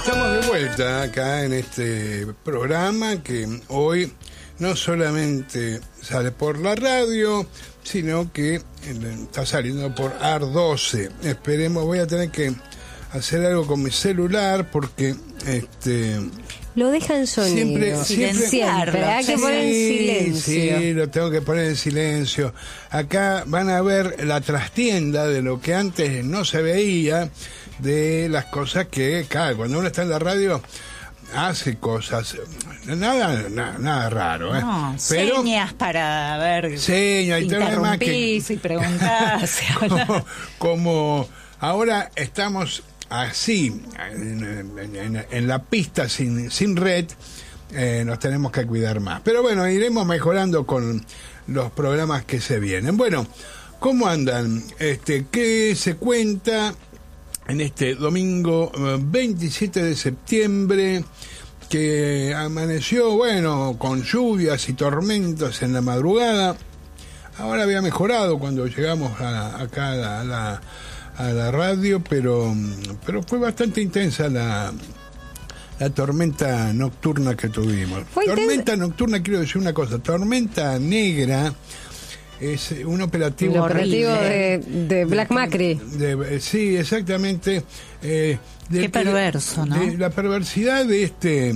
Estamos de vuelta acá en este programa que hoy no solamente sale por la radio, sino que está saliendo por AR12. Esperemos, voy a tener que hacer algo con mi celular porque lo deja en sonido. Siempre hay que poner en silencio. Sí, lo tengo que poner en silencio. Acá van a ver la trastienda de lo que antes no se veía, de las cosas claro, cuando uno está en la radio hace cosas, nada raro, no, pero señas para ver, señas y todo lo demás y preguntás, como ahora estamos así en la pista sin red, nos tenemos que cuidar más, pero bueno, iremos mejorando con los programas que se vienen. Bueno, ¿cómo andan? ¿Qué se cuenta en este domingo 27 de septiembre, que amaneció, bueno, con lluvias y tormentas en la madrugada? Ahora había mejorado cuando llegamos acá a la radio, pero fue bastante intensa la tormenta nocturna que tuvimos. Tormenta nocturna, quiero decir una cosa, tormenta negra. Es un operativo... El operativo de Black Macri. Sí, exactamente. Qué perverso, ¿no? De la perversidad de este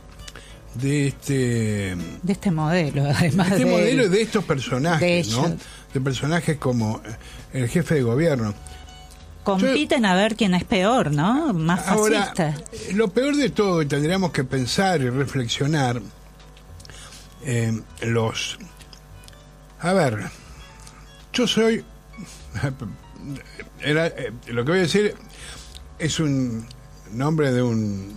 modelo, además de modelo y de estos personajes, ¿no? De personajes como el jefe de gobierno. Compiten a ver quién es peor, ¿no? Más fascista. Ahora, lo peor de todo, y tendríamos que pensar y reflexionar, a ver, yo soy... lo que voy a decir es un nombre de un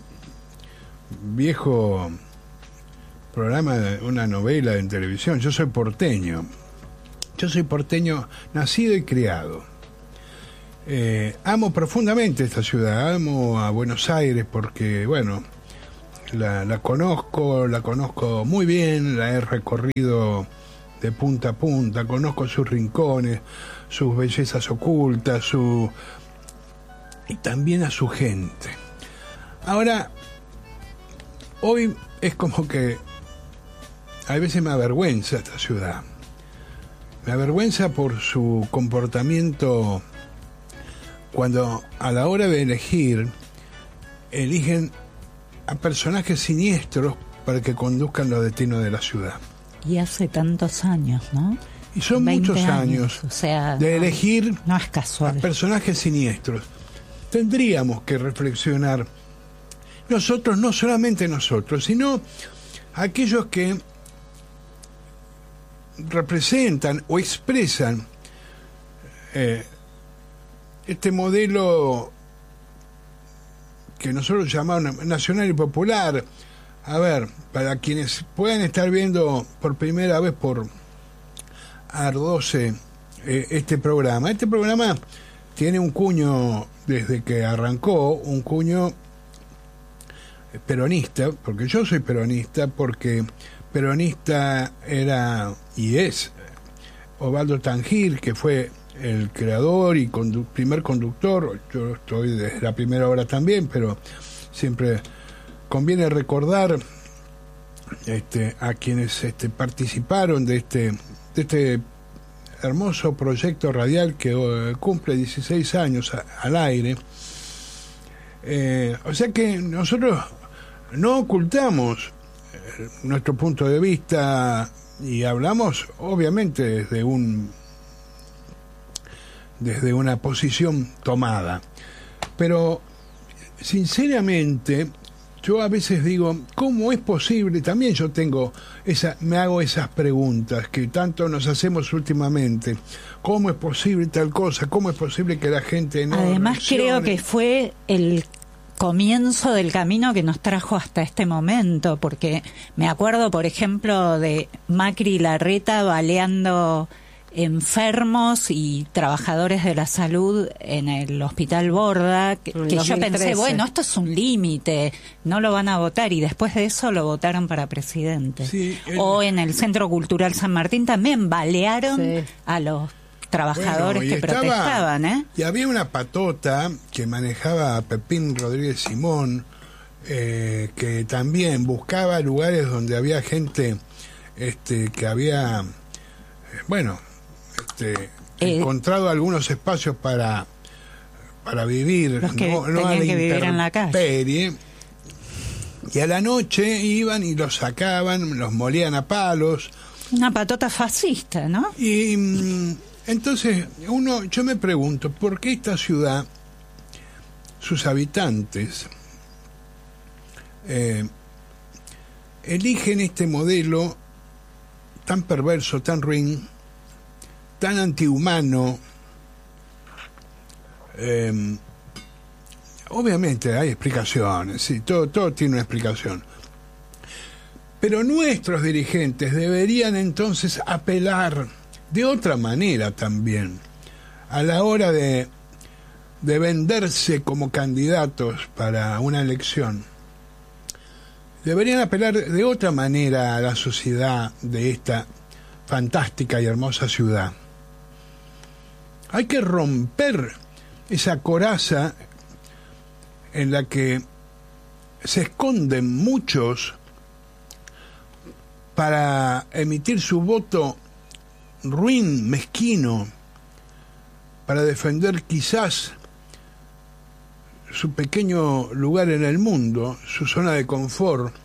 viejo programa, de una novela en televisión. Yo soy porteño. Yo soy porteño, nacido y criado. Amo profundamente esta ciudad, amo a Buenos Aires porque, bueno, la conozco muy bien, la he recorrido de punta a punta, conozco sus rincones, sus bellezas ocultas, y también a su gente. Ahora, hoy es como que a veces me avergüenza esta ciudad. Me avergüenza por su comportamiento cuando a la hora de elegir, eligen a personajes siniestros para que conduzcan los destinos de la ciudad. Y hace tantos años, ¿no? Y son muchos años o sea, de elegir no es casual. A personajes siniestros. Tendríamos que reflexionar nosotros, no solamente nosotros, sino aquellos que representan o expresan este modelo que nosotros llamamos nacional y popular. A ver, para quienes puedan estar viendo por primera vez por AR12 este programa tiene un cuño, desde que arrancó, un cuño peronista, porque yo soy peronista, porque peronista era y es Osvaldo Tangil, que fue el creador y primer conductor. Yo estoy desde la primera hora también, pero siempre conviene recordar a quienes participaron de este hermoso proyecto radial que cumple 16 años al aire. O sea que nosotros no ocultamos nuestro punto de vista y hablamos obviamente desde una posición tomada, pero sinceramente yo a veces digo, ¿cómo es posible? También yo me hago esas preguntas que tanto nos hacemos últimamente. ¿Cómo es posible tal cosa? ¿Cómo es posible que la gente no Además reaccione? Creo que fue el comienzo del camino que nos trajo hasta este momento, porque me acuerdo, por ejemplo, de Macri y Larreta baleando enfermos y trabajadores de la salud en el Hospital Borda, que yo pensé, bueno, esto es un límite, no lo van a votar, y después de eso lo votaron para presidente. Sí, o en el Centro Cultural San Martín también balearon a los trabajadores que protestaban, Y había una patota que manejaba a Pepín Rodríguez Simón, que también buscaba lugares donde había gente que había, encontrado algunos espacios para vivir, los que no a tenían la que vivir en la calle. intemperie. Y a la noche iban y los sacaban, los molían a palos. Una patota fascista, ¿no? Y entonces yo me pregunto, ¿por qué esta ciudad, sus habitantes, eligen este modelo tan perverso, tan ruin, tan antihumano? Obviamente hay explicaciones, sí, todo tiene una explicación. Pero nuestros dirigentes deberían entonces apelar de otra manera también a la hora de venderse como candidatos para una elección. Deberían apelar de otra manera a la sociedad de esta fantástica y hermosa ciudad. Hay que romper esa coraza en la que se esconden muchos para emitir su voto ruin, mezquino, para defender quizás su pequeño lugar en el mundo, su zona de confort,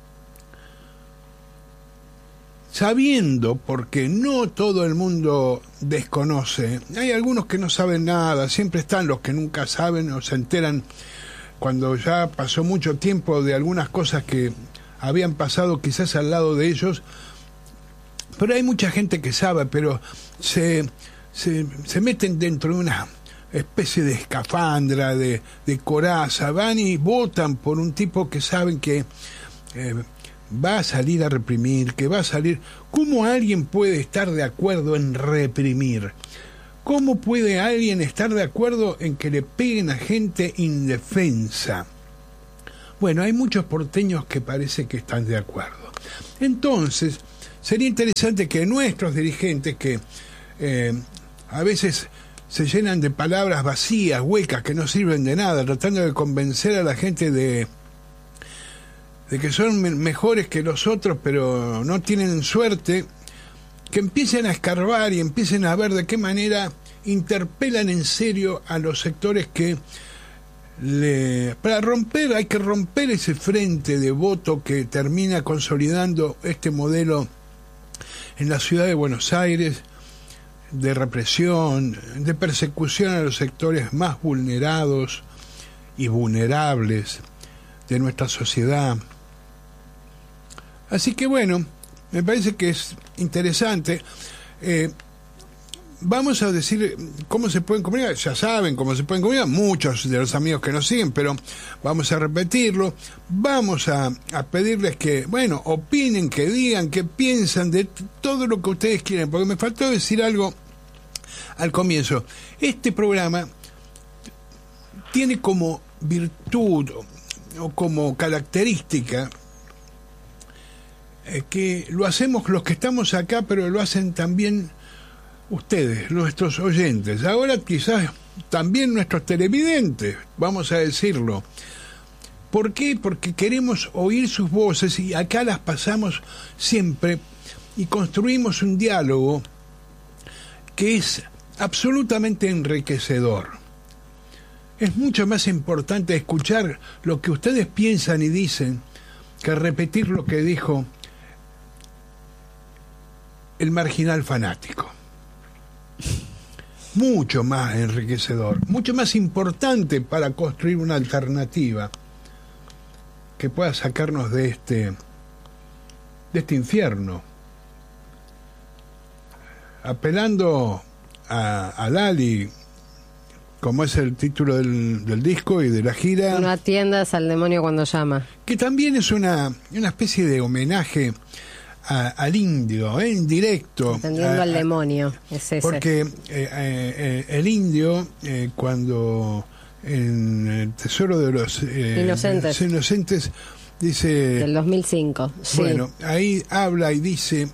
sabiendo, porque no todo el mundo desconoce, hay algunos que no saben nada, siempre están los que nunca saben o se enteran cuando ya pasó mucho tiempo de algunas cosas que habían pasado quizás al lado de ellos, pero hay mucha gente que sabe, pero se meten dentro de una especie de escafandra, de coraza, van y votan por un tipo que saben que va a salir a reprimir, que va a salir. ¿Cómo alguien puede estar de acuerdo en reprimir? ¿Cómo puede alguien estar de acuerdo en que le peguen a gente indefensa? Bueno, hay muchos porteños que parece que están de acuerdo. Entonces, sería interesante que nuestros dirigentes, que a veces se llenan de palabras vacías, huecas, que no sirven de nada, tratando de convencer a la gente de que son mejores que los otros, pero no tienen suerte, que empiecen a escarbar y empiecen a ver de qué manera interpelan en serio a los sectores que para romper, hay que romper ese frente de voto que termina consolidando este modelo en la ciudad de Buenos Aires, de represión, de persecución a los sectores más vulnerados y vulnerables de nuestra sociedad. Así que bueno, me parece que es interesante. Vamos a decir cómo se pueden comunicar. Ya saben cómo se pueden comunicar muchos de los amigos que nos siguen, pero vamos a repetirlo. Vamos a pedirles que, bueno, opinen, que digan, que piensan de todo lo que ustedes quieren, porque me faltó decir algo al comienzo. Este programa tiene como virtud o como característica que lo hacemos los que estamos acá, pero lo hacen también ustedes, nuestros oyentes. Ahora quizás también nuestros televidentes, vamos a decirlo. ¿Por qué? Porque queremos oír sus voces y acá las pasamos siempre y construimos un diálogo que es absolutamente enriquecedor. Es mucho más importante escuchar lo que ustedes piensan y dicen que repetir lo que dijo el marginal fanático. Mucho más enriquecedor, mucho más importante para construir una alternativa que pueda sacarnos de este infierno. Apelando a Lali, como es el título del disco y de la gira. No atiendas al demonio cuando llama. Que también es una especie de homenaje al indio, en directo. Atendiendo al demonio, es ese. Porque el indio, cuando en el Tesoro de los Inocentes dice... Del 2005, sí. Bueno, ahí habla y dice...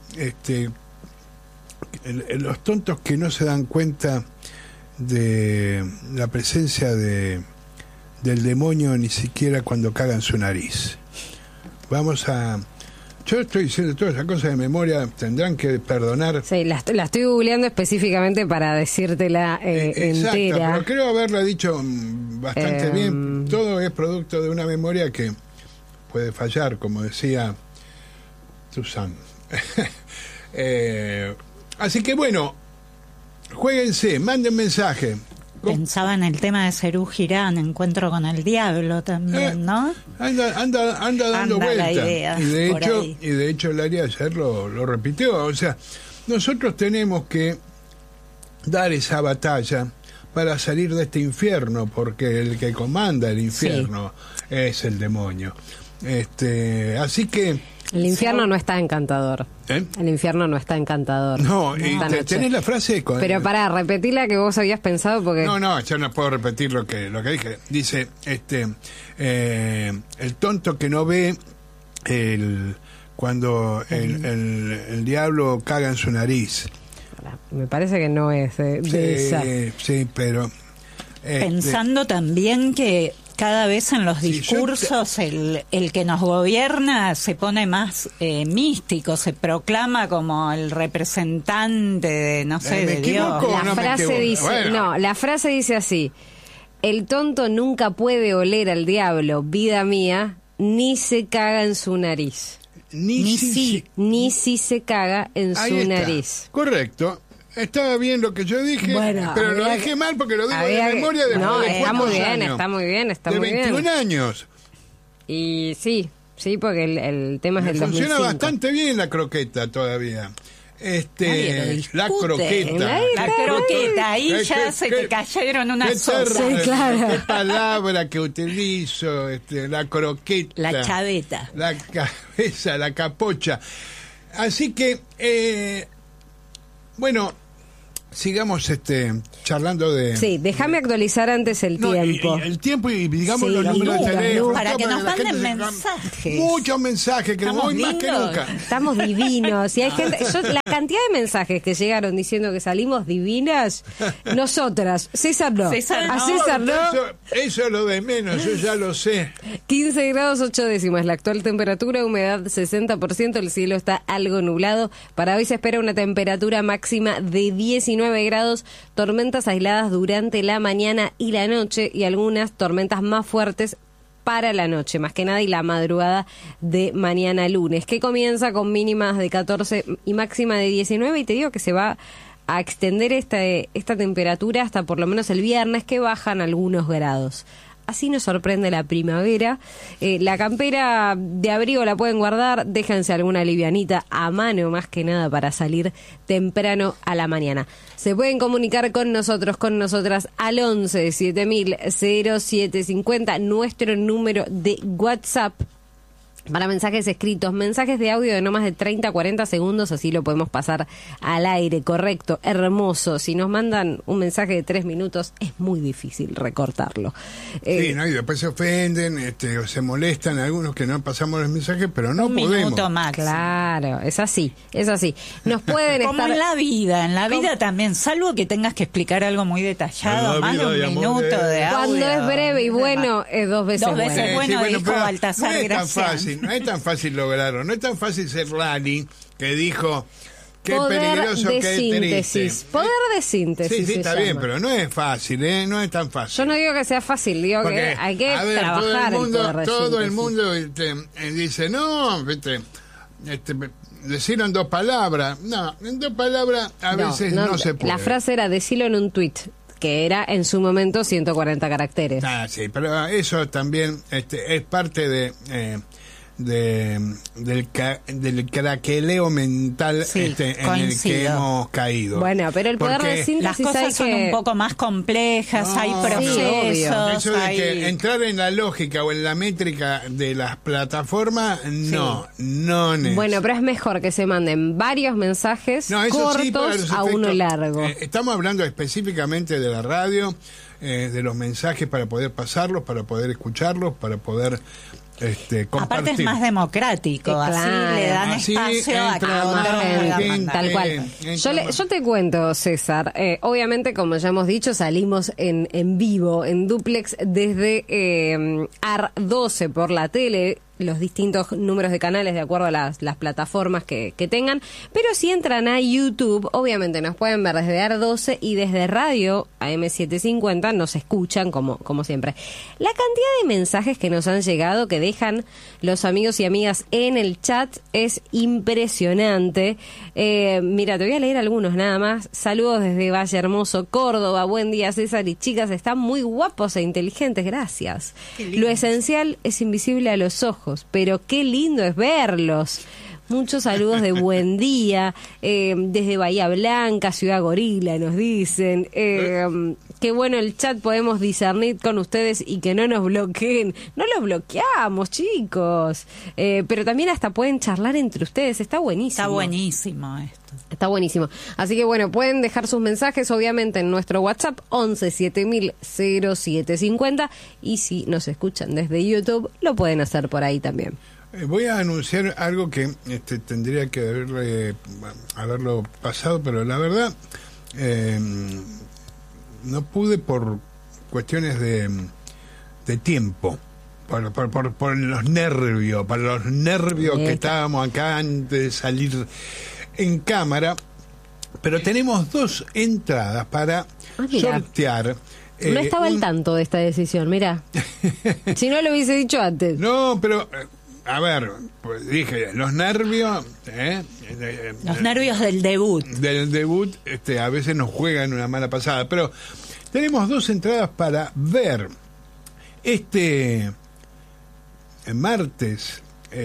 los tontos que no se dan cuenta de la presencia de del demonio ni siquiera cuando cagan su nariz. Vamos a... Yo estoy diciendo todas esas cosas de memoria, tendrán que perdonar. Sí, la estoy googleando específicamente para decírtela exacto, entera. pero creo haberla dicho bastante bien. Todo es producto de una memoria que puede fallar, como decía Susan. Así que bueno, juéguense, manden mensaje. Pensaba en el tema de Serú Girán, Encuentro con el Diablo también, ¿no? Anda dando la vuelta. idea, Y de hecho Lali ayer lo repitió. O sea, nosotros tenemos que dar esa batalla para salir de este infierno, porque el que comanda el infierno es el demonio. Así que El infierno no está encantador. El infierno no está encantador. No, y tenés la frase... Pero para repetirla que vos habías pensado porque... No, yo no puedo repetir lo que dije. Dice, el tonto que no ve cuando el diablo caga en su nariz. Me parece que no es de esa. Sí, pero... Pensando también que cada vez en los discursos el que nos gobierna se pone más místico, se proclama como el representante de, no sé, de Dios. La frase dice así: el tonto nunca puede oler al diablo, vida mía, ni se caga en su nariz. Ni si se caga en su nariz. Correcto. Estaba bien lo que yo dije, pero lo dije mal porque lo digo de memoria de está muy bien, está muy bien, de 21 años. Y sí, porque el tema es el 2005. Funciona bastante bien la croqueta todavía. La croqueta. La croqueta, ahí ya se te cayeron unas cosas. Qué palabra que utilizo, la croqueta. La chaveta. La cabeza, la capocha. Así que, bueno, sigamos charlando de... Sí, déjame actualizar antes el tiempo. El tiempo y digamos los números de teléfono. Para que nos manden mensajes. Muchos mensajes, que hoy más que nunca. Estamos divinos. Y hay gente, la cantidad de mensajes que llegaron diciendo que salimos divinas, nosotras, César no. Eso es lo de menos, yo ya lo sé. 15 grados 8 décimas, la actual temperatura, humedad 60%, el cielo está algo nublado. Para hoy se espera una temperatura máxima de 19 grados, tormentas aisladas durante la mañana y la noche y algunas tormentas más fuertes para la noche, más que nada, y la madrugada de mañana lunes, que comienza con mínimas de 14 y máxima de 19, y te digo que se va a extender esta temperatura hasta por lo menos el viernes, que bajan algunos grados. Así nos sorprende la primavera. La campera de abrigo la pueden guardar, déjense alguna livianita a mano, más que nada para salir temprano a la mañana. Se pueden comunicar con nosotros, con nosotras al 11 7000 0750, nuestro número de WhatsApp. Para mensajes escritos, mensajes de audio de no más de 30 a 40 segundos, así lo podemos pasar al aire, correcto, hermoso. Si nos mandan un mensaje de 3 minutos, es muy difícil recortarlo. Y después se ofenden, o se molestan algunos que no pasamos los mensajes, pero no podemos. Un minuto más. Claro, es así. Nos pueden como en la vida también, salvo que tengas que explicar algo muy detallado, más de un minuto de audio. Cuando es breve y bueno, es 2 veces bueno. 2 veces bueno, dijo Baltasar Gracián. No es tan fácil lograrlo, no es tan fácil ser Lali, que dijo qué poder peligroso de que síntesis. es triste. Poder de síntesis. Sí, está bien, pero no es fácil, no es tan fácil. Yo no digo que sea fácil, digo que hay que trabajar todo el mundo dice, no, decirlo en 2 palabras. No, en 2 palabras a veces no se puede. La frase era decirlo en un tuit, que era en su momento 140 caracteres. Sí, pero eso también es parte del craqueleo mental en el que hemos caído. Bueno, pero el poder de síntesis, las cosas son un poco más complejas, hay procesos. Eso de que entrar en la lógica o en la métrica de las plataformas, no es. Bueno, pero es mejor que se manden varios mensajes cortos a uno largo. Estamos hablando específicamente de la radio, de los mensajes para poder pasarlos, para poder escucharlos, para poder compartir. Aparte es más democrático, así claro. le dan Así espacio a que entra otros más puedan gente. mandar. Tal cual. Yo te cuento, César. Obviamente, como ya hemos dicho, salimos en vivo, en duplex, desde AR12 por la tele, los distintos números de canales de acuerdo a las plataformas que tengan. Pero si entran a YouTube, obviamente nos pueden ver desde AR12 y desde Radio AM750 nos escuchan como siempre. La cantidad de mensajes que nos han llegado, que dejan los amigos y amigas en el chat, es impresionante. Mira, te voy a leer algunos nada más. Saludos desde Valle Hermoso, Córdoba. Buen día, César y chicas. Están muy guapos e inteligentes. Gracias. Lo esencial es invisible a los ojos, pero qué lindo es verlos. Muchos saludos de buen día, desde Bahía Blanca, Ciudad Gorila, nos dicen. Qué bueno el chat, podemos discernir con ustedes y que no nos bloqueen. No los bloqueamos, chicos. Pero también hasta pueden charlar entre ustedes, está buenísimo. Está buenísimo esto. Está buenísimo. Así que bueno, pueden dejar sus mensajes obviamente en nuestro WhatsApp 11700750 y si nos escuchan desde YouTube lo pueden hacer por ahí también. Voy a anunciar algo que tendría que haberlo pasado, pero la verdad no pude por cuestiones de tiempo. Por los nervios, para los nervios que estábamos acá antes de salir en cámara, pero tenemos 2 entradas para sortear. No estaba al tanto de esta decisión, mira. Si no lo hubiese dicho antes. No, pero a ver, pues dije, los nervios, los nervios del debut. Del debut, a veces nos juegan una mala pasada, pero tenemos 2 entradas para ver martes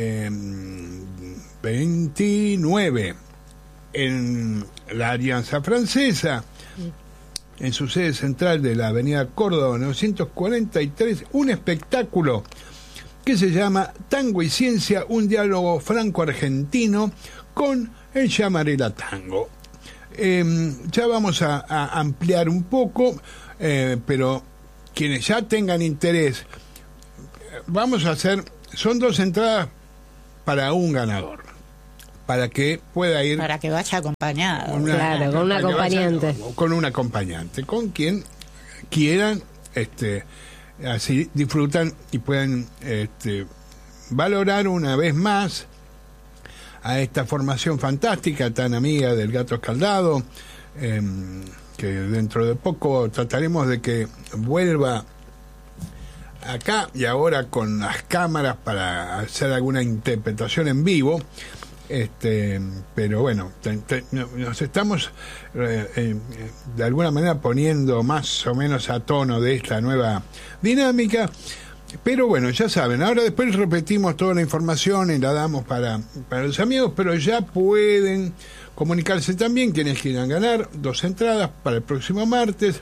29 en la Alianza Francesa, en su sede central de la avenida Córdoba 943, un espectáculo que se llama Tango y Ciencia, un diálogo franco-argentino con el Llamarela Tango. Ya vamos a ampliar un poco, pero quienes ya tengan interés, vamos a hacer, son 2 entradas para un ganador, para que pueda ir, para que vaya acompañado, con un acompañante, con un acompañante, con quien quieran, así disfrutan y pueden valorar una vez más a esta formación fantástica tan amiga del Gato Escaldado, que dentro de poco trataremos de que vuelva acá y ahora con las cámaras para hacer alguna interpretación en vivo. Pero bueno, nos estamos de alguna manera poniendo más o menos a tono de esta nueva dinámica, pero bueno, ya saben, ahora después repetimos toda la información y la damos para los amigos, pero ya pueden comunicarse también quienes quieran ganar 2 entradas para el próximo martes.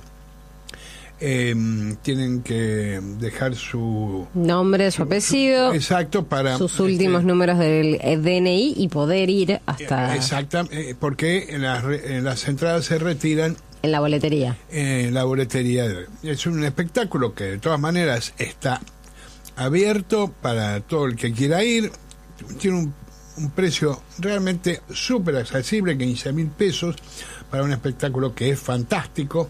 Tienen que dejar su nombre, su apellido, exacto, para sus últimos números del DNI y poder ir hasta... Exactamente, porque en las entradas se retiran en la boletería. En la boletería. Es un espectáculo que de todas maneras está abierto para todo el que quiera ir. Tiene un precio realmente súper accesible, 15.000 pesos, para un espectáculo que es fantástico.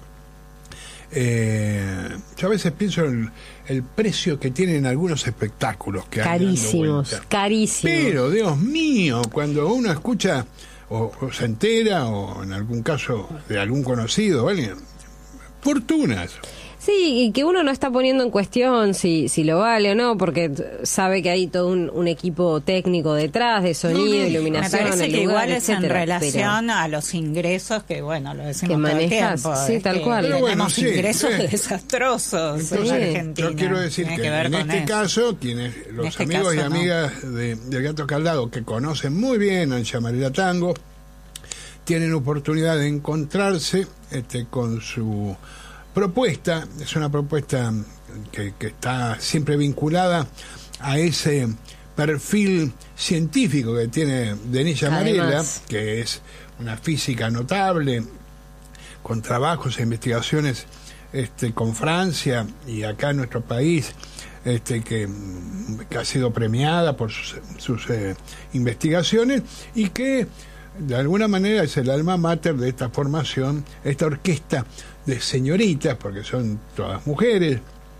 Yo a veces pienso en el precio que tienen algunos espectáculos que carísimos, carísimos. Pero Dios mío, cuando uno escucha o se entera, o en algún caso de algún conocido, alguien, fortunas. Sí, y que uno no está poniendo en cuestión si lo vale o no, porque sabe que hay todo un equipo técnico detrás de sonido, iluminación, me parece que lugar, igual es en relación a los ingresos que, bueno, lo decimos que todo el manejas, tiempo. sí, tal cual. Tenemos bueno, sí, ingresos desastrosos en Argentina. Yo quiero decir que en este caso, los amigos y amigas del Gato Escaldado que conocen muy bien al Llamarela Tango, tienen oportunidad de encontrarse con su propuesta. Es una propuesta que está siempre vinculada a ese perfil científico que tiene Denise Llamarela, que es una física notable, con trabajos e investigaciones con Francia y acá en nuestro país que ha sido premiada por sus investigaciones y que de alguna manera es el alma mater de esta formación, esta orquesta de señoritas, porque son todas mujeres.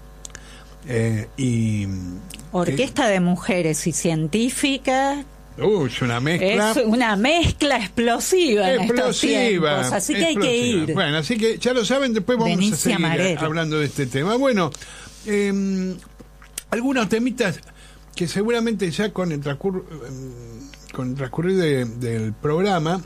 Orquesta de mujeres y científicas. Es una mezcla. Es una mezcla explosiva en estos tiempos, así que hay que ir. Bueno, así que ya lo saben, después vamos a seguir hablando de este tema. Bueno, algunos temitas que seguramente ya con el transcurrir del programa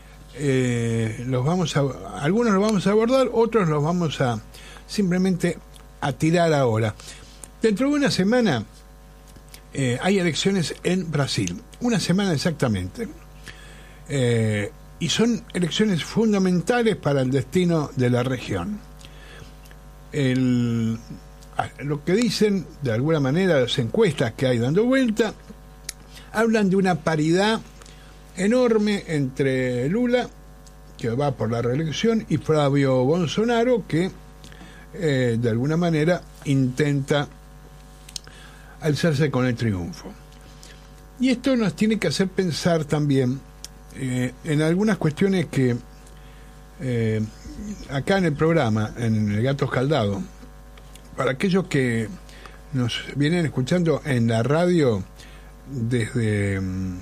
algunos los vamos a abordar, otros los vamos a simplemente a tirar ahora. Dentro de una semana hay elecciones en Brasil, una semana exactamente, y son elecciones fundamentales para el destino de la región. Lo que dicen, de alguna manera, las encuestas que hay dando vuelta, hablan de una paridad enorme entre Lula, que va por la reelección, y Flavio Bolsonaro, que de alguna manera intenta alzarse con el triunfo. Y esto nos tiene que hacer pensar también en algunas cuestiones que acá en el programa, en El Gato Escaldado, para aquellos que nos vienen escuchando en la radio desde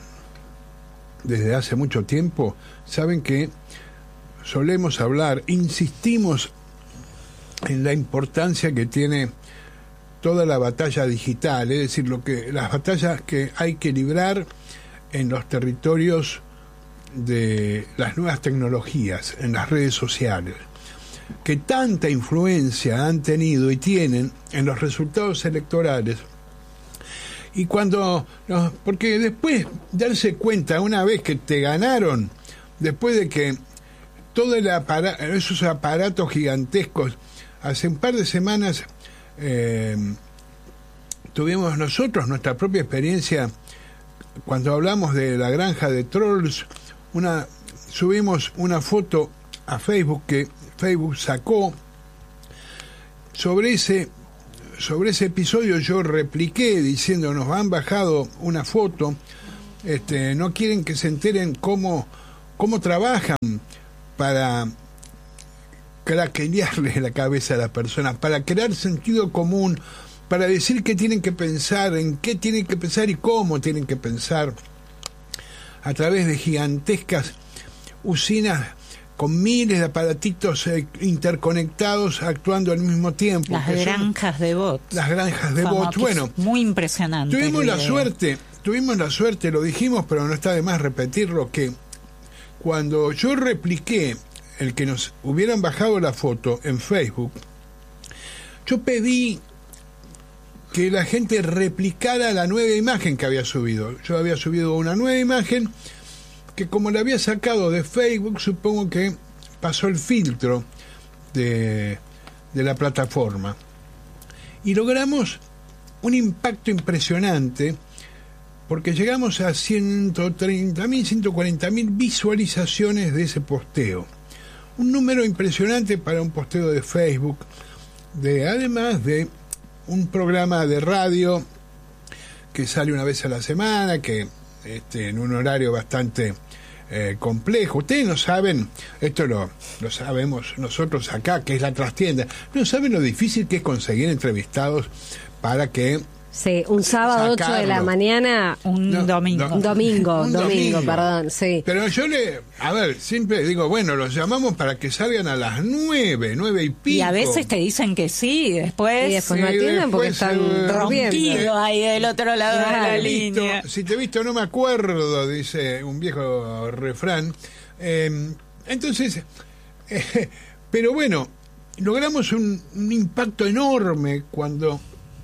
hace mucho tiempo, saben que solemos hablar, insistimos en la importancia que tiene toda la batalla digital, es decir, las batallas que hay que librar en los territorios de las nuevas tecnologías, en las redes sociales, que tanta influencia han tenido y tienen en los resultados electorales. Y porque después darse cuenta, una vez que te ganaron, después de que todos esos aparatos gigantescos, hace un par de semanas tuvimos nosotros nuestra propia experiencia cuando hablamos de la granja de trolls. Subimos una foto a Facebook que Facebook sacó sobre ese episodio. Yo repliqué diciendo, nos han bajado una foto, no quieren que se enteren cómo trabajan para craquearle la cabeza a las personas, para crear sentido común, para decir qué tienen que pensar, en qué tienen que pensar y cómo tienen que pensar, a través de gigantescas usinas con miles de aparatitos interconectados actuando al mismo tiempo. Las granjas de bots. Las granjas de bots. Bueno, muy impresionante. Tuvimos la suerte, lo dijimos, pero no está de más repetirlo, que cuando yo repliqué el que nos hubieran bajado la foto en Facebook, yo pedí que la gente replicara la nueva imagen que había subido. Yo había subido una nueva imagen que, como la había sacado de Facebook, supongo que pasó el filtro de la plataforma. Y logramos un impacto impresionante, porque llegamos a 130.000, 140.000 visualizaciones de ese posteo. Un número impresionante para un posteo de Facebook, además de un programa de radio que sale una vez a la semana, que en un horario bastante complejo. Ustedes no saben, esto lo sabemos nosotros acá, que es La Trastienda, no saben lo difícil que es conseguir entrevistados para que... Sí, un sábado 8 de la mañana, un domingo, perdón, sí. Pero yo siempre digo, bueno, los llamamos para que salgan a las 9 y pico. Y a veces te dicen que sí, después no atienden porque están ronquidos ahí del otro lado de la línea. Si te he visto no me acuerdo, dice un viejo refrán. Entonces, pero bueno, logramos un impacto enorme cuando...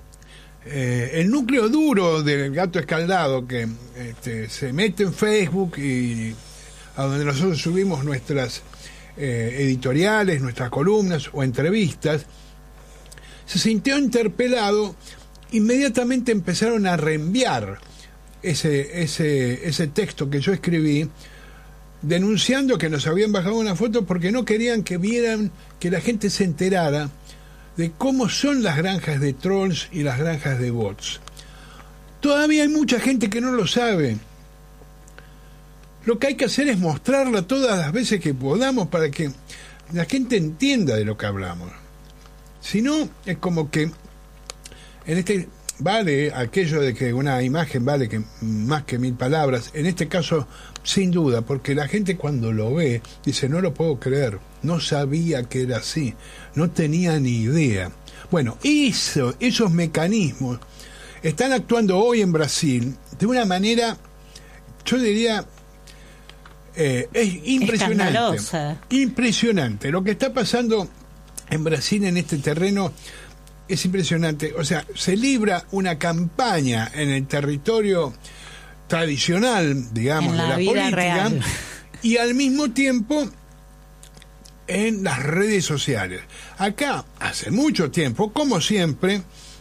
el núcleo duro del Gato Escaldado, que se mete en Facebook y a donde nosotros subimos nuestras editoriales, nuestras columnas o entrevistas, se sintió interpelado. Inmediatamente empezaron a reenviar ese texto que yo escribí, denunciando que nos habían bajado una foto porque no querían que vieran, que la gente se enterara de cómo son las granjas de trolls y las granjas de bots. Todavía hay mucha gente que no lo sabe. Lo que hay que hacer es mostrarla todas las veces que podamos para que la gente entienda de lo que hablamos. Si no, es como que vale aquello de que una imagen vale que más que 1000 palabras. En este caso, sin duda, porque la gente cuando lo ve dice, no lo puedo creer, no sabía que era así, no tenía ni idea. Bueno, esos mecanismos están actuando hoy en Brasil de una manera, yo diría, es impresionante. Escandalosa. Impresionante. Lo que está pasando en Brasil en este terreno es impresionante. O sea, se libra una campaña en el territorio tradicional, digamos, en de la vida política, real. Y al mismo tiempo en las redes sociales. Acá, hace mucho tiempo, como siempre,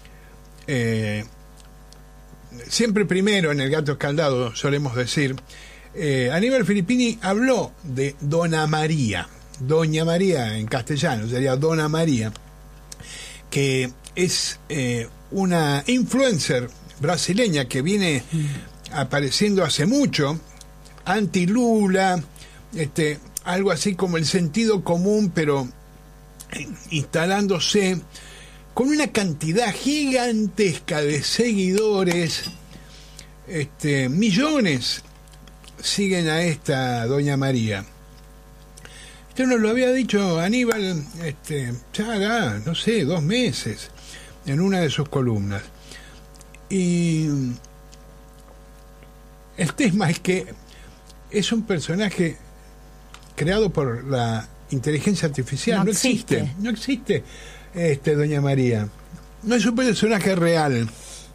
siempre primero en el gato escaldado, solemos decir, Aníbal Filippini habló de Doña María en castellano, sería Dona María, que es una influencer brasileña que viene apareciendo hace mucho, anti-Lula, algo así como el sentido común, pero instalándose con una cantidad gigantesca de seguidores, millones siguen a esta Doña María. Esto nos lo había dicho Aníbal, ya hará, no sé, 2 meses, en una de sus columnas. Y el tema es que es un personaje creado por la inteligencia artificial. No existe Doña María. No es un personaje real.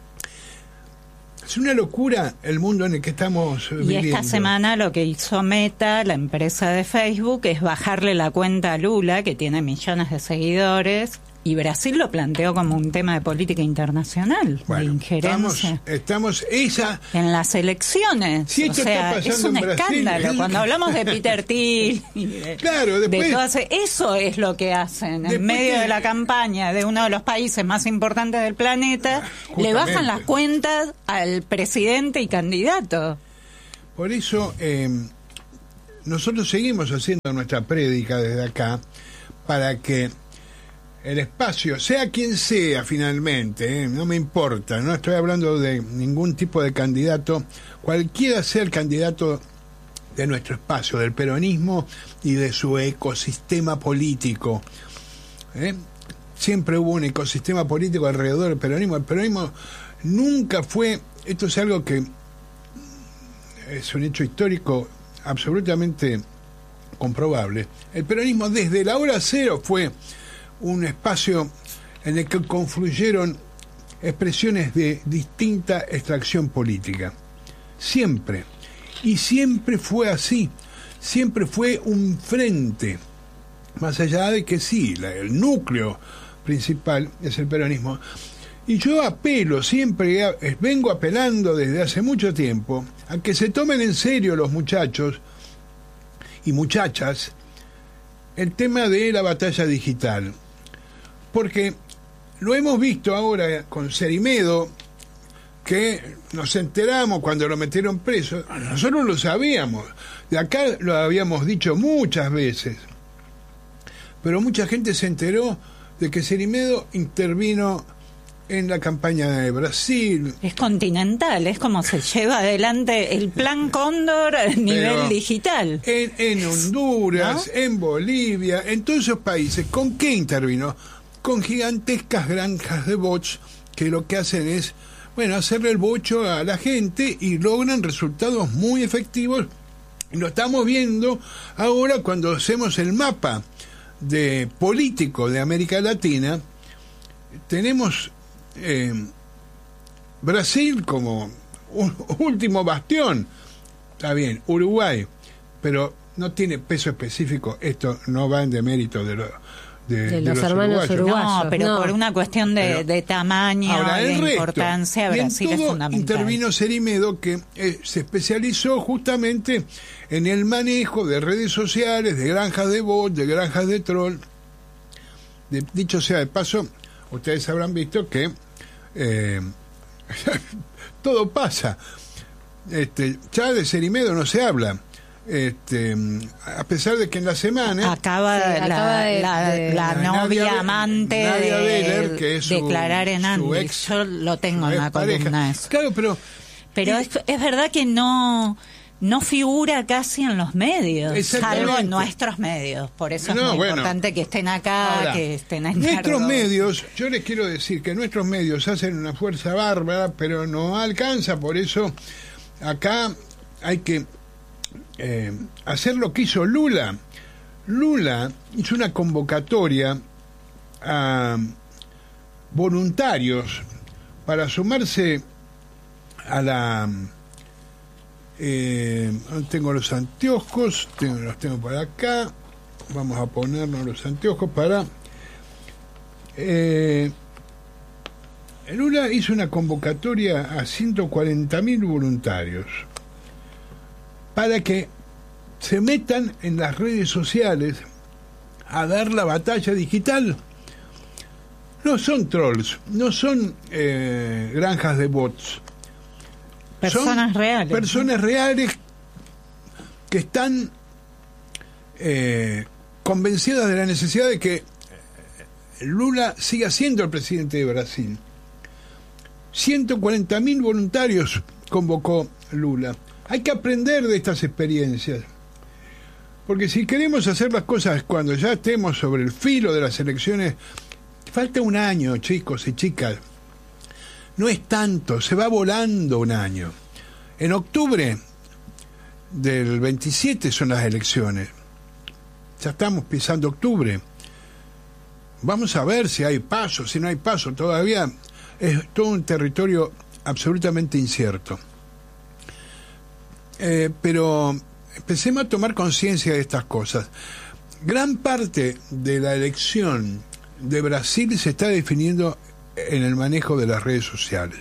Es una locura el mundo en el que estamos viviendo. Y esta semana lo que hizo Meta, la empresa de Facebook, es bajarle la cuenta a Lula, que tiene millones de seguidores, y Brasil lo planteó como un tema de política internacional, bueno, de injerencia. Estamos en las elecciones. Si esto está pasando es un en Brasil, escándalo. Cuando hablamos de Peter Thiel, claro, después, eso es lo que hacen. En medio de la campaña de uno de los países más importantes del planeta, le bajan las cuentas al presidente y candidato. Por eso nosotros seguimos haciendo nuestra prédica desde acá para que el espacio, sea quien sea finalmente, no me importa, no estoy hablando de ningún tipo de candidato, cualquiera sea el candidato de nuestro espacio, del peronismo y de su ecosistema político. Siempre hubo un ecosistema político alrededor del peronismo. El peronismo nunca fue, esto es algo que es un hecho histórico absolutamente comprobable. El peronismo desde la hora cero fue un espacio en el que confluyeron expresiones de distinta extracción política. Siempre. Y siempre fue así. Siempre fue un frente. Más allá de que sí, el núcleo principal es el peronismo. Y yo apelo, siempre vengo apelando desde hace mucho tiempo, a que se tomen en serio los muchachos y muchachas el tema de la batalla digital. Porque lo hemos visto ahora con Cerimedo, que nos enteramos cuando lo metieron preso. Nosotros lo sabíamos, de acá lo habíamos dicho muchas veces, pero mucha gente se enteró de que Cerimedo intervino en la campaña de Brasil. Es continental, es como se lleva adelante el plan Cóndor a nivel digital. En Honduras, ¿no? En Bolivia, en todos esos países. ¿Con qué intervino? Con gigantescas granjas de bots que lo que hacen es, hacerle el bocho a la gente y logran resultados muy efectivos. Y lo estamos viendo ahora cuando hacemos el mapa de político de América Latina. Tenemos Brasil como un último bastión. Está bien, Uruguay, pero no tiene peso específico. Esto no va en demérito de los hermanos uruguayos. No, pero por una cuestión de tamaño, ahora, de importancia, Brasil es fundamental. Intervino Cerimedo, que se especializó justamente en el manejo de redes sociales, de granjas de bots, de granjas de troll. Dicho sea de paso, ustedes habrán visto que todo pasa. Ya de Cerimedo no se habla. A pesar de que en la semana acaba la novia amante Nadia de Beller, que es declarar en su Andy. ex, yo lo tengo en la pareja. columna eso. Claro, pero es verdad que no figura casi en los medios, salvo en nuestros medios. Por eso es muy importante que estén acá, ahora, que estén en nuestros medios. Yo les quiero decir que nuestros medios hacen una fuerza bárbara, pero no alcanza. Por eso acá hay que hacer lo que hizo Lula. Lula hizo una convocatoria a voluntarios para sumarse a la... tengo los anteojos, los tengo por acá. Vamos a ponernos los anteojos para... Lula hizo una convocatoria a 140.000 voluntarios para que se metan en las redes sociales a dar la batalla digital. No son trolls, no son granjas de bots. Personas reales. Personas reales que están convencidas de la necesidad de que Lula siga siendo el presidente de Brasil. 140.000 voluntarios convocó Lula. Hay que aprender de estas experiencias, porque si queremos hacer las cosas cuando ya estemos sobre el filo de las elecciones, falta un año, chicos y chicas. No es tanto, se va volando un año. En octubre del 27 son las elecciones. Ya estamos pisando octubre. Vamos a ver si hay paso, si no hay paso. Todavía es todo un territorio absolutamente incierto. Pero empecemos a tomar conciencia de estas cosas. Gran parte de la elección de Brasil se está definiendo en el manejo de las redes sociales.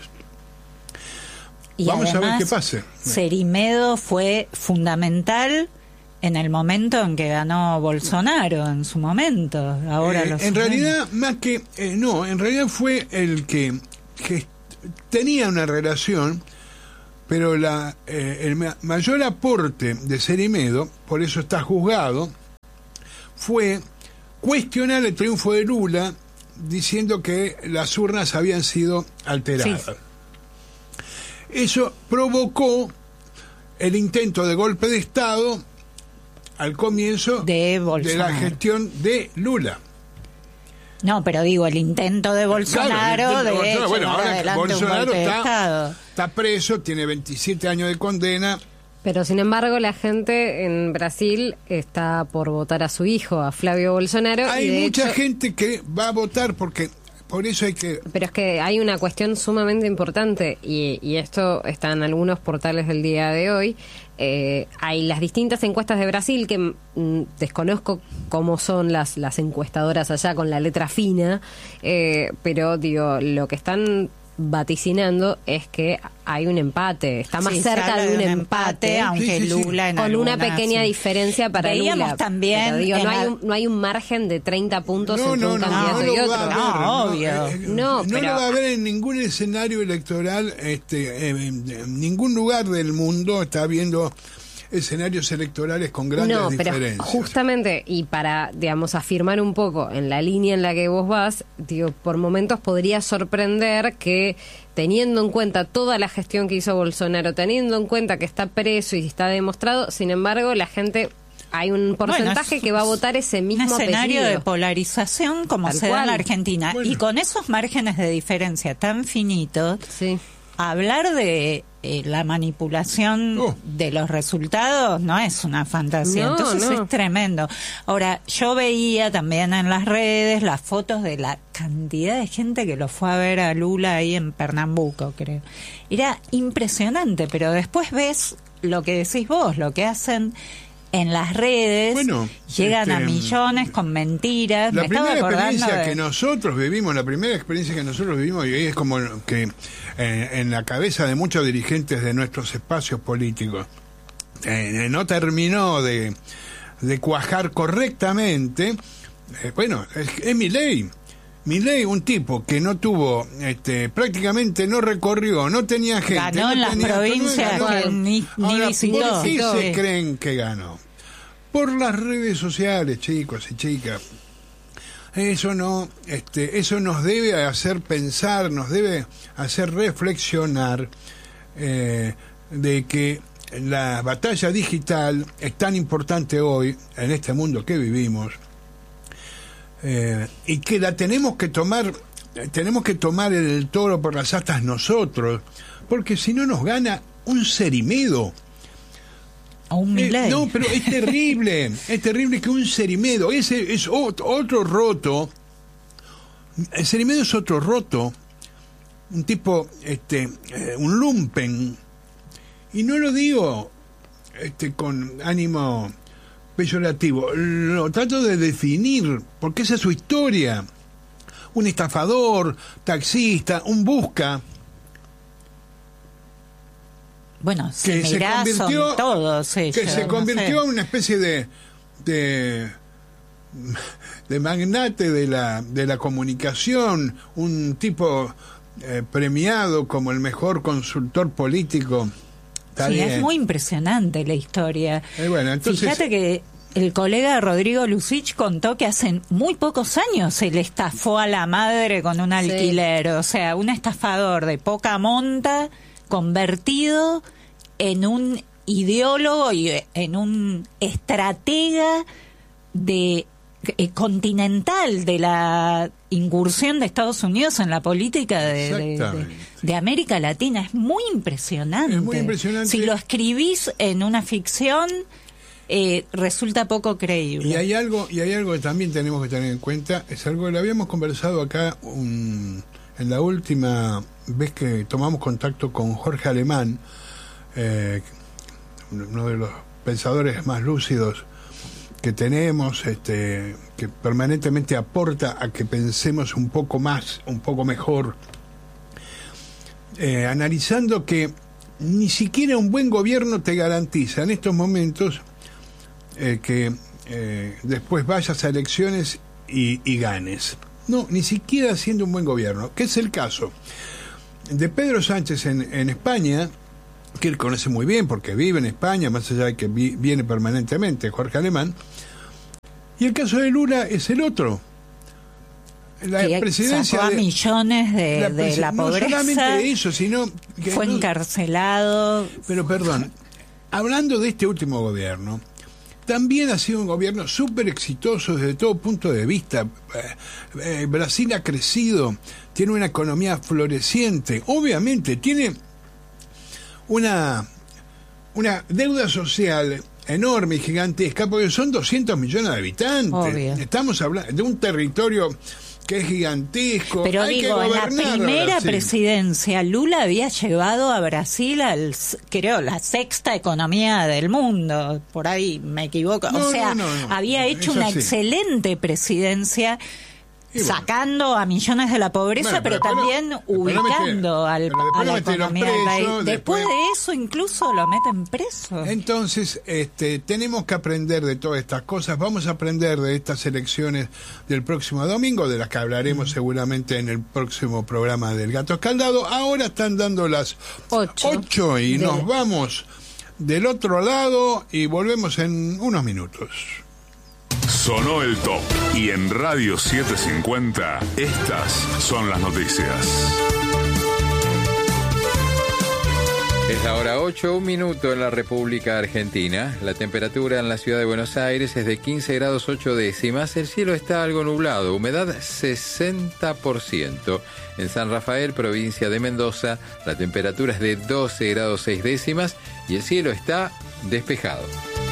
Y vamos además, a ver qué pasa. Cerimedo fue fundamental en el momento en que ganó Bolsonaro, en su momento. Ahora en realidad, más que... no, en realidad fue el que tenía una relación, pero el mayor aporte de Cerimedo, por eso está juzgado, fue cuestionar el triunfo de Lula diciendo que las urnas habían sido alteradas. Sí. Eso provocó el intento de golpe de Estado al comienzo de la gestión de Lula. No, pero digo, el intento de Bolsonaro bueno, ahora Bolsonaro está preso, tiene 27 años de condena. Pero sin embargo la gente en Brasil está por votar a su hijo, a Flavio Bolsonaro. Hay mucha gente que va a votar porque por eso hay que... Pero es que hay una cuestión sumamente importante y esto está en algunos portales del día de hoy. Hay las distintas encuestas de Brasil que desconozco cómo son las encuestadoras allá con la letra fina, pero digo, lo que están vaticinando es que hay un empate, está más cerca de un empate, aunque Lula con una pequeña diferencia para Lula. También pero digo, no hay un margen de 30 puntos entre un candidato y otro. Obvio. No lo va a haber en ningún escenario electoral, en ningún lugar del mundo está habiendo escenarios electorales con grandes diferencias. Pero justamente, y para, digamos, afirmar un poco en la línea en la que vos vas, digo, por momentos podría sorprender que, teniendo en cuenta toda la gestión que hizo Bolsonaro, teniendo en cuenta que está preso y está demostrado, sin embargo, la gente... Hay un porcentaje que va a votar ese mismo un escenario apellido. De polarización como se da en la Argentina. Y con esos márgenes de diferencia tan finitos, hablar de la manipulación de los resultados no es una fantasía. Entonces es tremendo. Ahora, yo veía también en las redes las fotos de la cantidad de gente que lo fue a ver a Lula ahí en Pernambuco, creo. Era impresionante, pero después ves lo que decís vos, lo que hacen en las redes, llegan a millones con mentiras. La primera experiencia que nosotros vivimos, y es como que en la cabeza de muchos dirigentes de nuestros espacios políticos no terminó de cuajar correctamente, bueno, es Milei. Milei, un tipo que no tuvo, prácticamente no recorrió, no tenía gente. Ganó en las provincias que ni visitó. ¿Por qué se creen que ganó? Por las redes sociales, chicos y chicas. Eso nos debe hacer pensar, nos debe hacer reflexionar de que la batalla digital es tan importante hoy en este mundo que vivimos. Y que la tenemos que tomar el toro por las astas nosotros, porque si no nos gana un Cerimedo. A un Milei. No, pero es terrible que un Cerimedo, ese es otro roto. El Cerimedo es otro roto, un tipo, un lumpen, y no lo digo con ánimo peyorativo, lo trato de definir, porque esa es su historia. Un estafador, taxista, un busca. Bueno, si mirás, son todos ellos. Que se convirtió en una especie de magnate de la comunicación, un tipo premiado como el mejor consultor político. Sí, es muy impresionante la historia. Bueno, entonces, fíjate que el colega Rodrigo Lucich contó que hace muy pocos años se le estafó a la madre con un alquiler. O sea, un estafador de poca monta convertido en un ideólogo y en un estratega continental de la incursión de Estados Unidos en la política de América Latina. Es muy impresionante. Es muy impresionante. Si lo escribís en una ficción, resulta poco creíble. Y hay algo que también tenemos que tener en cuenta, es algo que lo habíamos conversado acá en la última vez que tomamos contacto con Jorge Alemán, uno de los pensadores más lúcidos que tenemos, que permanentemente aporta a que pensemos un poco más, un poco mejor, analizando que ni siquiera un buen gobierno te garantiza en estos momentos que después vayas a elecciones y ganes. No, ni siquiera siendo un buen gobierno, que es el caso de Pedro Sánchez en España, que él conoce muy bien porque vive en España, más allá de que viene permanentemente, Jorge Alemán. Y el caso de Lula es el otro. La presidencia sacó a millones de la pobreza. No solamente eso, sino que fue encarcelado. Pero perdón, hablando de este último gobierno, también ha sido un gobierno súper exitoso desde todo punto de vista. Brasil ha crecido, tiene una economía floreciente, obviamente tiene una deuda social enorme y gigantesca, porque son 200 millones de habitantes. Obvio. Estamos hablando de un territorio que es gigantesco. Pero hay digo, que en la primera presidencia, Lula había llevado a Brasil creo, la sexta economía del mundo. Por ahí me equivoco. Había hecho una excelente presidencia. Sacando a millones de la pobreza, pero también ubicando a la economía del país. Después de eso incluso lo meten preso. Entonces, tenemos que aprender de todas estas cosas. Vamos a aprender de estas elecciones del próximo domingo, de las que hablaremos seguramente en el próximo programa del Gato Escaldado. Ahora están dando las 8 y nos vamos del otro lado y volvemos en unos minutos. Sonó el top y en Radio 750 estas son las noticias. Es la hora 8, 1 minuto en la República Argentina. La temperatura en la ciudad de Buenos Aires es de 15 grados 8 décimas. El cielo está algo nublado, humedad 60%. En San Rafael, provincia de Mendoza, la temperatura es de 12 grados 6 décimas y el cielo está despejado.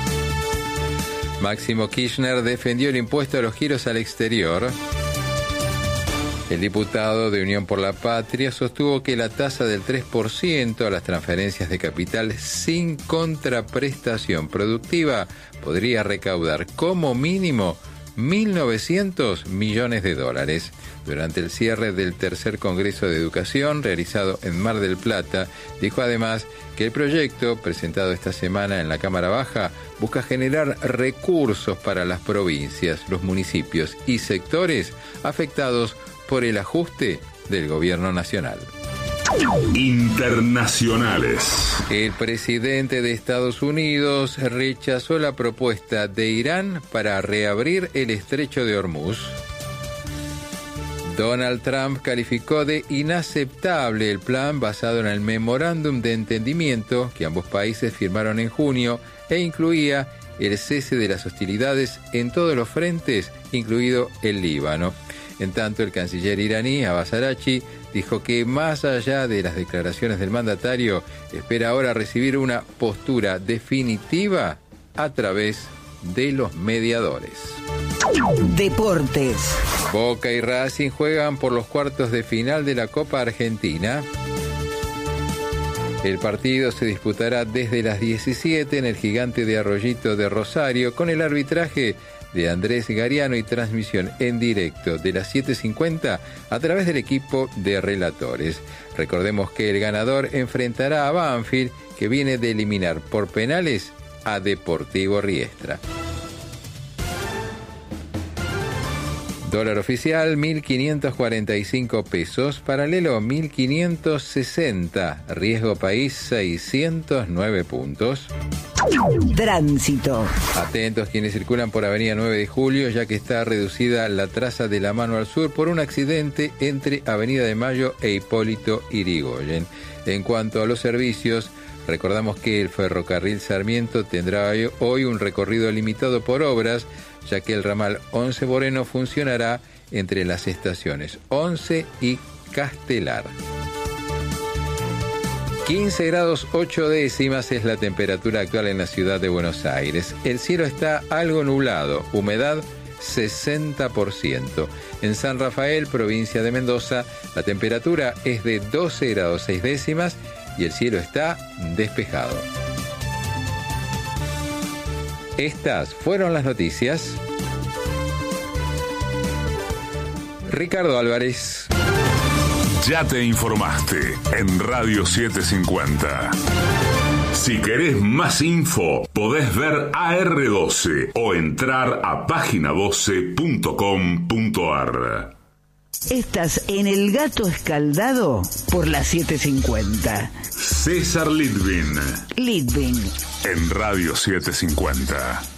Máximo Kirchner defendió el impuesto a los giros al exterior. El diputado de Unión por la Patria sostuvo que la tasa del 3% a las transferencias de capital sin contraprestación productiva podría recaudar como mínimo 1.900 millones de dólares. Durante el cierre del tercer Congreso de Educación realizado en Mar del Plata, dijo además que el proyecto, presentado esta semana en la Cámara Baja, busca generar recursos para las provincias, los municipios y sectores afectados por el ajuste del gobierno nacional. Internacionales. El presidente de Estados Unidos rechazó la propuesta de Irán para reabrir el estrecho de Hormuz. Donald Trump calificó de inaceptable el plan basado en el memorándum de entendimiento que ambos países firmaron en junio e incluía el cese de las hostilidades en todos los frentes, incluido el Líbano. En tanto, el canciller iraní, Abbas Araghchi, dijo que más allá de las declaraciones del mandatario, espera ahora recibir una postura definitiva a través de los mediadores. Deportes. Boca y Racing juegan por los cuartos de final de la Copa Argentina. El partido se disputará desde las 17 en el Gigante de Arroyito de Rosario con el arbitraje de Andrés Gariano y transmisión en directo de las 7:50 a través del equipo de relatores. Recordemos que el ganador enfrentará a Banfield, que viene de eliminar por penales a Deportivo Riestra. Dólar oficial 1.545 pesos, paralelo 1.560, riesgo país 609 puntos. Tránsito. Atentos quienes circulan por Avenida 9 de Julio, ya que está reducida la traza de la mano al sur por un accidente entre Avenida de Mayo e Hipólito Yrigoyen. En cuanto a los servicios, recordamos que el ferrocarril Sarmiento tendrá hoy un recorrido limitado por obras, ya que el ramal 11 Moreno funcionará entre las estaciones 11 y Castelar. 15 grados 8 décimas es la temperatura actual en la ciudad de Buenos Aires. El cielo está algo nublado, humedad 60%. En San Rafael, provincia de Mendoza, la temperatura es de 12 grados 6 décimas y el cielo está despejado. Estas fueron las noticias. Ricardo Álvarez. Ya te informaste en Radio 750. Si querés más info, podés ver AR12 o entrar a página12.com.ar. Estás en El Gato Escaldado por la 750. César Litvin. Litvin. En Radio 750.